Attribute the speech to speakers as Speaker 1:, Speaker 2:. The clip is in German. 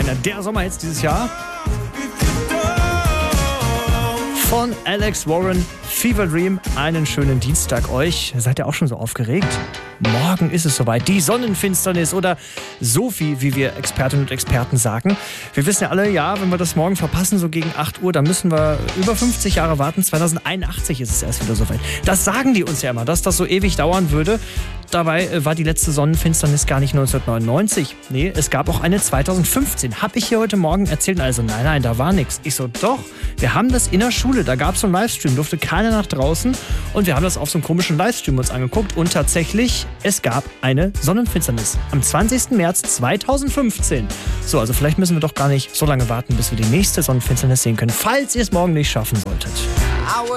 Speaker 1: einer der Sommerhits dieses Jahr. Von Alex Warren, Fever Dream. Einen schönen Dienstag euch. Seid ihr auch schon so aufgeregt? Morgen ist es soweit. Die Sonnenfinsternis oder so viel, wie wir Expertinnen und Experten sagen. Wir wissen ja alle, ja, wenn wir das morgen verpassen, so gegen 8 Uhr, dann müssen wir über 50 Jahre warten. 2081 ist es erst wieder soweit. Das sagen die uns ja immer, dass das so ewig dauern würde. Dabei war die letzte Sonnenfinsternis gar nicht 1999. Nee, es gab auch eine 2015. Hab ich hier heute Morgen erzählt. Also nein, da war nichts. Ich so, doch, wir haben das in der Schule. Da gab es so einen Livestream, durfte keiner nach draußen. Und wir haben das auf so einem komischen Livestream uns angeguckt. Und tatsächlich, es gab eine Sonnenfinsternis. Am 20. März 2015. So, also vielleicht müssen wir doch gar nicht so lange warten, bis wir die nächste Sonnenfinsternis sehen können. Falls ihr es morgen nicht schaffen solltet.